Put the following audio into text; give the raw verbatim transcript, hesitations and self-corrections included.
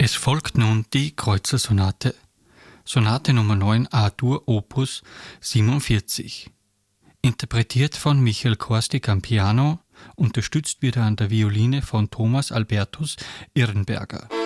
Es folgt nun die Kreutzer-Sonate, Sonate Nummer neun A-Dur Opus siebenundvierzig. Interpretiert von Michael Korstig am Piano, unterstützt wird er an der Violine von Thomas Albertus Irrenberger.